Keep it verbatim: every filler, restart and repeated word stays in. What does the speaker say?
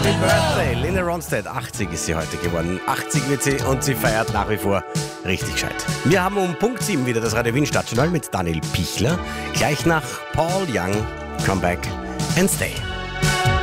Happy Birthday, Linda Ronstadt. achtzig ist sie heute geworden. achtzig wird sie und sie feiert nach wie vor richtig gescheit. Wir haben um Punkt sieben wieder das Radio Wien Stadtjournal mit Daniel Pichler. Gleich nach Paul Young, Come Back and Stay.